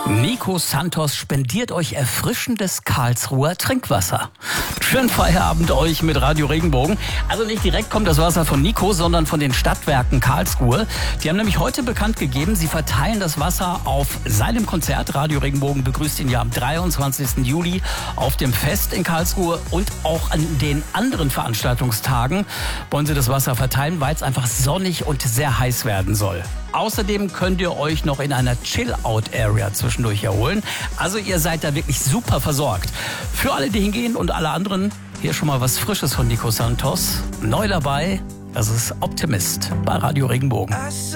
Nico Santos spendiert euch erfrischendes Karlsruher Trinkwasser. Schönen Feierabend euch mit Radio Regenbogen. Also nicht direkt kommt das Wasser von Nico, sondern von den Stadtwerken Karlsruhe. Die haben nämlich heute bekannt gegeben, sie verteilen das Wasser auf seinem Konzert. Radio Regenbogen begrüßt ihn ja am 23. Juli auf dem Fest in Karlsruhe und auch an den anderen Veranstaltungstagen wollen sie das Wasser verteilen, weil es einfach sonnig und sehr heiß werden soll. Außerdem könnt ihr euch noch in einer Chill-Out-Area zwischendurch erholen. Also ihr seid da wirklich super versorgt. Für alle, die hingehen und alle anderen, hier schon mal was Frisches von Nico Santos. Neu dabei, das ist Optimist bei Radio Regenbogen.